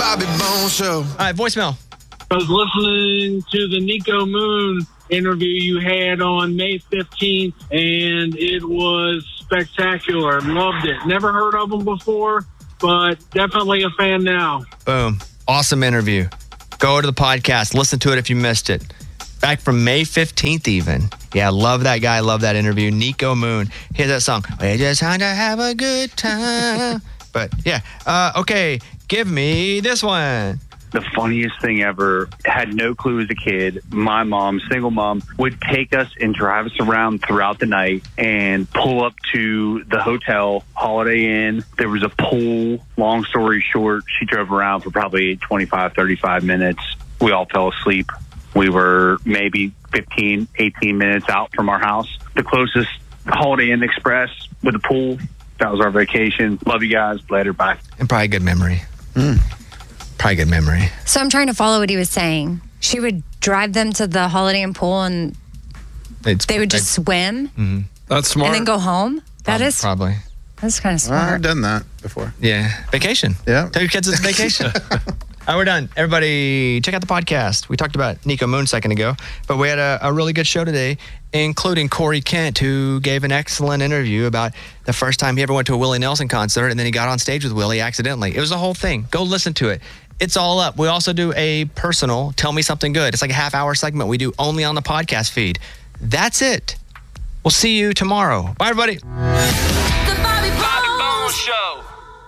Bobby Bones Show. All right, voicemail. I was listening to the Nico Moon interview you had on May 15th, and it was spectacular. Loved it. Never heard of them before, but definitely a fan now. Boom. Awesome interview. Go to the podcast. Listen to it if you missed it. Back from May 15th even. Yeah, love that guy. Love that interview. Nico Moon. Hear that song. We just had to have a good time. But yeah. Okay. Give me this one. The funniest thing ever. Had no clue as a kid. My mom, single mom, would take us and drive us around throughout the night and pull up to the hotel, Holiday Inn. There was a pool. Long story short, she drove around for probably 25, 35 minutes. We all fell asleep. We were maybe 15, 18 minutes out from our house. The closest Holiday Inn Express with a pool. That was our vacation. Love you guys. Later. Bye. And probably a good memory. Probably good memory. So I'm trying to follow what he was saying. She would drive them to the Holiday Inn pool and they would just swim. Mm-hmm. That's smart. And then go home. That's probably. That's kind of smart. I've done that before. Yeah. Vacation. Yeah. Tell your kids it's vacation. All right, we're done. Everybody, check out the podcast. We talked about Nico Moon a second ago, but we had a really good show today, including Corey Kent, who gave an excellent interview about the first time he ever went to a Willie Nelson concert, and then he got on stage with Willie accidentally. It was a whole thing. Go listen to it. It's all up. We also do a personal Tell Me Something Good. It's like a half-hour segment we do only on the podcast feed. That's it. We'll see you tomorrow. Bye, everybody. The Bobby Bones Show.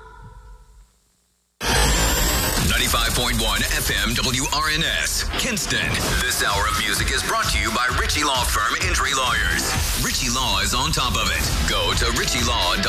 95.1 FM WRNS, Kinston. This hour of music is brought to you by Ritchie Law Firm Injury Lawyers. Ritchie Law is on top of it. Go to ritchielaw.com.